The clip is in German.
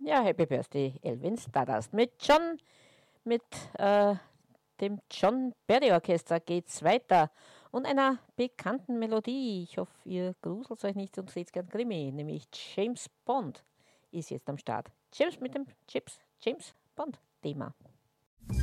Ja, Happy Birthday, Elvin Stardust. Mit dem John Barry Orchester geht's weiter und einer bekannten Melodie. Ich hoffe, ihr gruselt euch nicht und seht gern Krimi, nämlich James Bond ist jetzt am Start. James mit dem James Bond Thema.